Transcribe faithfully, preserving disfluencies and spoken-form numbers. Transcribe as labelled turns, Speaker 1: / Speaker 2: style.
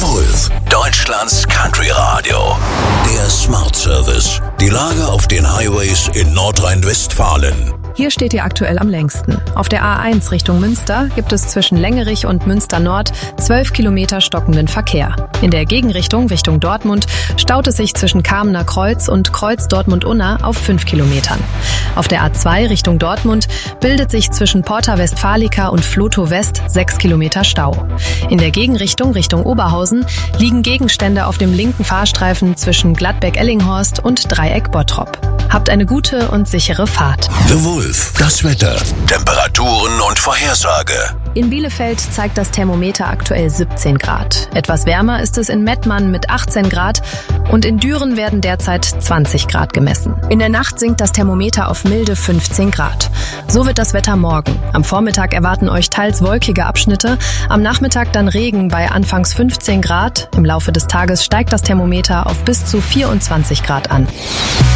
Speaker 1: Wolf, Deutschlands Country Radio. Der Smart Service. Die Lage auf den Highways in Nordrhein-Westfalen.
Speaker 2: Hier steht ihr aktuell am längsten. Auf der A eins Richtung Münster gibt es zwischen Längerich und Münster Nord zwölf Kilometer stockenden Verkehr. In der Gegenrichtung Richtung Dortmund staut es sich zwischen Kamener Kreuz und Kreuz Dortmund-Unna auf fünf Kilometern. Auf der A zwei Richtung Dortmund bildet sich zwischen Porta Westfalica und Flotow West sechs Kilometer Stau. In der Gegenrichtung Richtung Oberhausen liegen Gegenstände auf dem linken Fahrstreifen zwischen Gladbeck-Ellinghorst und Dreieck Bottrop. Habt eine gute und sichere Fahrt.
Speaker 1: The Wolf, das Wetter, Temperaturen und Vorhersage.
Speaker 2: In Bielefeld zeigt das Thermometer aktuell siebzehn Grad. Etwas wärmer ist es in Mettmann mit achtzehn Grad und in Düren werden derzeit zwanzig Grad gemessen. In der Nacht sinkt das Thermometer auf milde fünfzehn Grad. So wird das Wetter morgen. Am Vormittag erwarten euch teils wolkige Abschnitte, am Nachmittag dann Regen bei anfangs fünfzehn Grad. Im Laufe des Tages steigt das Thermometer auf bis zu vierundzwanzig Grad an.